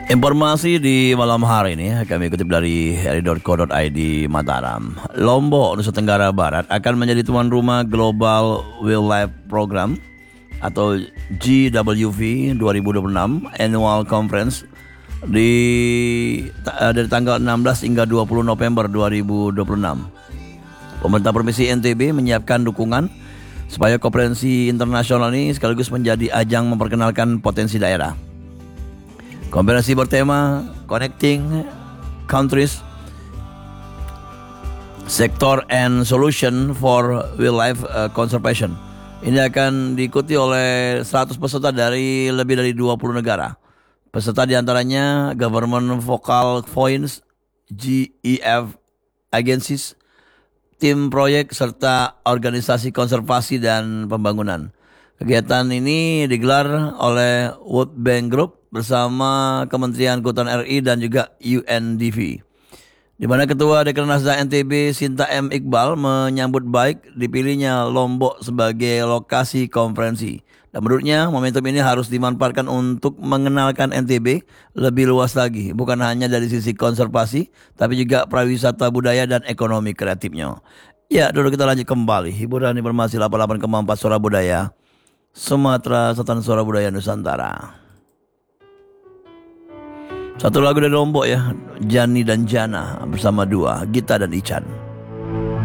Informasi di malam hari ini kami kutip dari ri.co.id Mataram. Lombok, Nusa Tenggara Barat akan menjadi tuan rumah Global Wildlife Program atau GWV 2026 Annual Conference dari tanggal 16 hingga 20 November 2026. Pemerintah Provinsi NTB menyiapkan dukungan supaya konferensi internasional ini sekaligus menjadi ajang memperkenalkan potensi daerah. Konferensi bertema Connecting Countries Sector and Solution for Wildlife Conservation. Ini akan diikuti oleh 100 peserta dari lebih dari 20 negara. Peserta diantaranya Government Focal Points, GEF Agencies, tim proyek serta organisasi konservasi dan pembangunan. Kegiatan ini digelar oleh World Bank Group bersama Kementerian Kehutanan RI dan juga UNDP. Di mana Ketua Dekranasda NTB Sinta M. Iqbal menyambut baik dipilihnya Lombok sebagai lokasi konferensi. Dan menurutnya momentum ini harus dimanfaatkan untuk mengenalkan NTB lebih luas lagi. Bukan hanya dari sisi konservasi, tapi juga pariwisata budaya dan ekonomi kreatifnya. Ya, dulu kita lanjut kembali. Hiburan informasi 88,4 Suara Budaya Sumatera Selatan, Suara Budaya Nusantara. Satu lagu dari Lombok ya, Jani dan Jana bersama dua, Gita dan Ican.